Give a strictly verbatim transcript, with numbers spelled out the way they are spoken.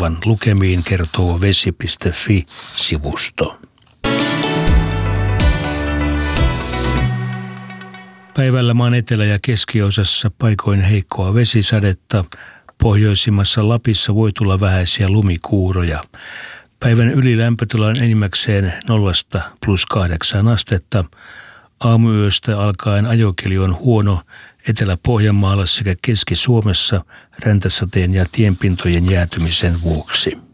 vaikuttavan lukemiin, kertoo vesi piste fi-sivusto. Päivällä maan etelä- ja keskiosassa paikoin heikkoa vesisadetta. Pohjoisimmassa Lapissa voi tulla vähäisiä lumikuuroja. Päivän ylilämpötila on enimmäkseen nollasta plus kahdeksaan astetta. Aamuyöstä alkaen ajokeli on huono Etelä-Pohjanmaalla sekä Keski-Suomessa räntäsateen ja tienpintojen jäätymisen vuoksi.